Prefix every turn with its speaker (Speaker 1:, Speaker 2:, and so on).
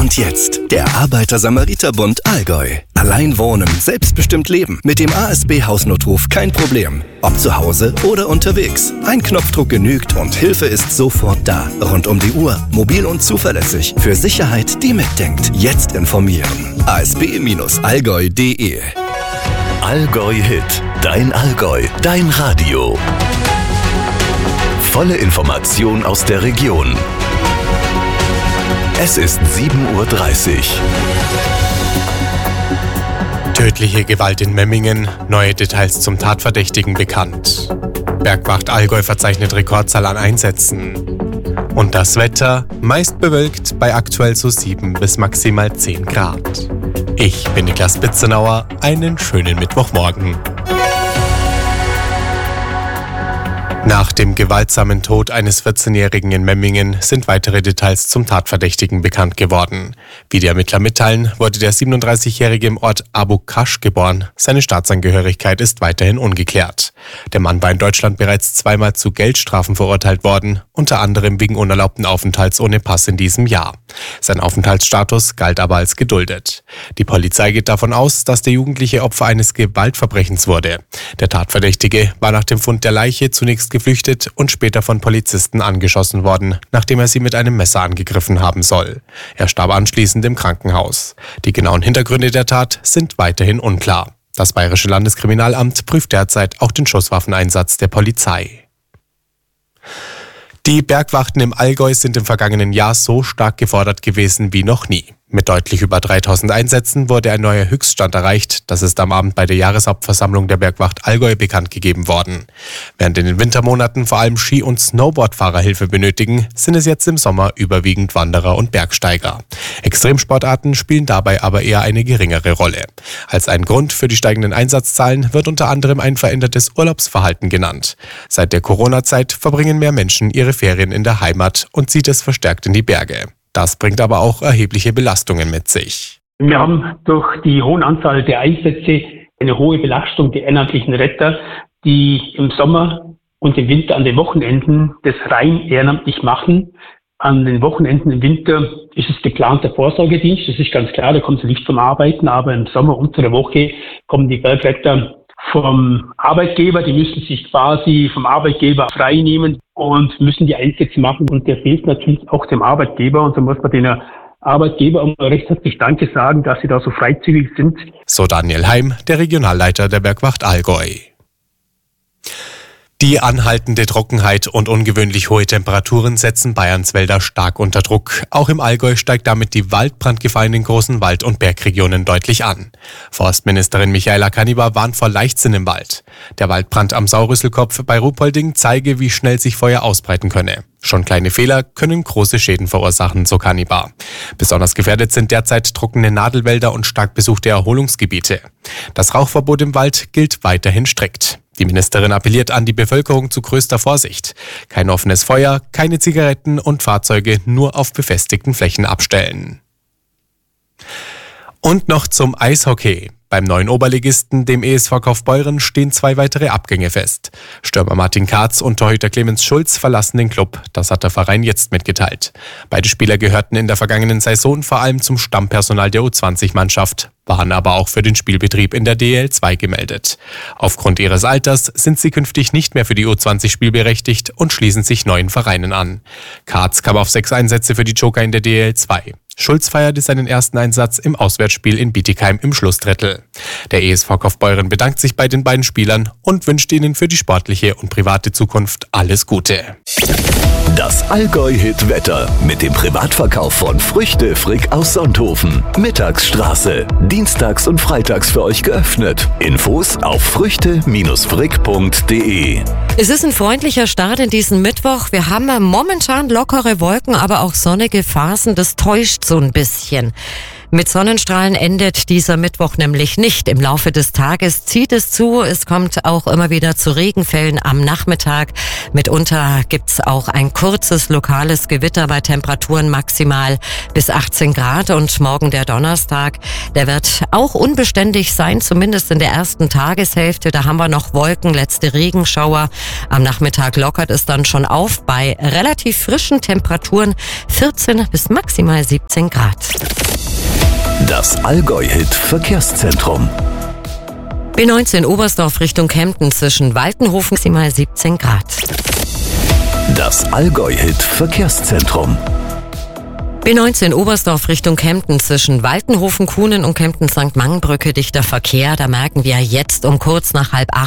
Speaker 1: Und jetzt der Arbeiter-Samariter-Bund Allgäu. Allein wohnen, selbstbestimmt leben. Mit dem ASB Hausnotruf kein Problem. Ob zu Hause oder unterwegs. Ein Knopfdruck genügt und Hilfe ist sofort da. Rund um die Uhr, mobil und zuverlässig. Für Sicherheit, die mitdenkt. Jetzt informieren. asb-allgäu.de.
Speaker 2: Allgäu Hit. Dein Allgäu. Dein Radio. Volle Information aus der Region. Es ist 7:30 Uhr.
Speaker 3: Tödliche Gewalt in Memmingen, neue Details zum Tatverdächtigen bekannt. Bergwacht Allgäu verzeichnet Rekordzahl an Einsätzen. Und das Wetter, meist bewölkt bei aktuell so 7 bis maximal 10 Grad. Ich bin Niklas Bitzenauer, einen schönen Mittwochmorgen. Nach dem gewaltsamen Tod eines 14-Jährigen in Memmingen sind weitere Details zum Tatverdächtigen bekannt geworden. Wie die Ermittler mitteilen, wurde der 37-Jährige im Ort Abu Kasch geboren. Seine Staatsangehörigkeit ist weiterhin ungeklärt. Der Mann war in Deutschland bereits zweimal zu Geldstrafen verurteilt worden, unter anderem wegen unerlaubten Aufenthalts ohne Pass in diesem Jahr. Sein Aufenthaltsstatus galt aber als geduldet. Die Polizei geht davon aus, dass der Jugendliche Opfer eines Gewaltverbrechens wurde. Der Tatverdächtige war nach dem Fund der Leiche zunächst geflüchtet und später von Polizisten angeschossen worden, nachdem er sie mit einem Messer angegriffen haben soll. Er starb anschließend im Krankenhaus. Die genauen Hintergründe der Tat sind weiterhin unklar. Das Bayerische Landeskriminalamt prüft derzeit auch den Schusswaffeneinsatz der Polizei. Die Bergwachten im Allgäu sind im vergangenen Jahr so stark gefordert gewesen wie noch nie. Mit deutlich über 3000 Einsätzen wurde ein neuer Höchststand erreicht. Das ist am Abend bei der Jahreshauptversammlung der Bergwacht Allgäu bekannt gegeben worden. Während in den Wintermonaten vor allem Ski- und Snowboardfahrer Hilfe benötigen, sind es jetzt im Sommer überwiegend Wanderer und Bergsteiger. Extremsportarten spielen dabei aber eher eine geringere Rolle. Als ein Grund für die steigenden Einsatzzahlen wird unter anderem ein verändertes Urlaubsverhalten genannt. Seit der Corona-Zeit verbringen mehr Menschen ihre Ferien in der Heimat und zieht es verstärkt in die Berge. Das bringt aber auch erhebliche Belastungen mit sich.
Speaker 4: Wir haben durch die hohe Anzahl der Einsätze eine hohe Belastung der ehrenamtlichen Retter, die im Sommer und im Winter an den Wochenenden das rein ehrenamtlich machen. An den Wochenenden im Winter ist es geplanter Vorsorgedienst, das ist ganz klar, da kommen sie nicht zum Arbeiten, aber im Sommer unter der Woche kommen die Bergretter vom Arbeitgeber, die müssen sich quasi vom Arbeitgeber frei nehmen und müssen die Einsätze machen und der fehlt natürlich auch dem Arbeitgeber und so muss man den Arbeitgeber um recht herzlich Danke sagen, dass sie da so freizügig sind.
Speaker 3: So Daniel Heim, der Regionalleiter der Bergwacht Allgäu. Die anhaltende Trockenheit und ungewöhnlich hohe Temperaturen setzen Bayerns Wälder stark unter Druck. Auch im Allgäu steigt damit die Waldbrandgefahr in den großen Wald- und Bergregionen deutlich an. Forstministerin Michaela Kannibar warnt vor Leichtsinn im Wald. Der Waldbrand am Saurüsselkopf bei Ruhpolding zeige, wie schnell sich Feuer ausbreiten könne. Schon kleine Fehler können große Schäden verursachen, so Kannibar. Besonders gefährdet sind derzeit trockene Nadelwälder und stark besuchte Erholungsgebiete. Das Rauchverbot im Wald gilt weiterhin strikt. Die Ministerin appelliert an die Bevölkerung zu größter Vorsicht. Kein offenes Feuer, keine Zigaretten und Fahrzeuge nur auf befestigten Flächen abstellen. Und noch zum Eishockey. Beim neuen Oberligisten, dem ESV Kaufbeuren, stehen 2 weitere Abgänge fest. Stürmer Martin Karz und Torhüter Clemens Schulz verlassen den Club. Das hat der Verein jetzt mitgeteilt. Beide Spieler gehörten in der vergangenen Saison vor allem zum Stammpersonal der U20-Mannschaft, waren aber auch für den Spielbetrieb in der DEL2 gemeldet. Aufgrund ihres Alters sind sie künftig nicht mehr für die U20 spielberechtigt und schließen sich neuen Vereinen an. Karz kam auf 6 Einsätze für die Joker in der DEL2. Schulz feierte seinen ersten Einsatz im Auswärtsspiel in Bietigheim im Schlussdrittel. Der ESV Kaufbeuren bedankt sich bei den beiden Spielern und wünscht ihnen für die sportliche und private Zukunft alles Gute.
Speaker 2: Das Allgäu-Hit-Wetter mit dem Privatverkauf von Früchte Frick aus Sonthofen. Mittagsstraße. Dienstags und freitags für euch geöffnet. Infos auf früchte-frick.de.
Speaker 5: Es ist ein freundlicher Start in diesen Mittwoch. Wir haben momentan lockere Wolken, aber auch sonnige Phasen. Das täuscht so ein bisschen. Mit Sonnenstrahlen endet dieser Mittwoch nämlich nicht. Im Laufe des Tages zieht es zu. Es kommt auch immer wieder zu Regenfällen am Nachmittag. Mitunter gibt's auch ein kurzes lokales Gewitter bei Temperaturen maximal bis 18 Grad. Und morgen der Donnerstag, der wird auch unbeständig sein, zumindest in der ersten Tageshälfte. Da haben wir noch Wolken, letzte Regenschauer. Am Nachmittag lockert es dann schon auf bei relativ frischen Temperaturen 14 bis maximal 17 Grad.
Speaker 2: Das Allgäu-Hit Verkehrszentrum.
Speaker 5: B19 Oberstdorf Richtung Kempten zwischen Waltenhofen, maximal 17 Grad.
Speaker 2: Das Allgäu-Hit Verkehrszentrum.
Speaker 5: B19 Oberstdorf Richtung Kempten zwischen Waltenhofen, Kuhnen und Kempten-St. Mangenbrücke dichter Verkehr. Da merken wir jetzt um kurz nach 7:30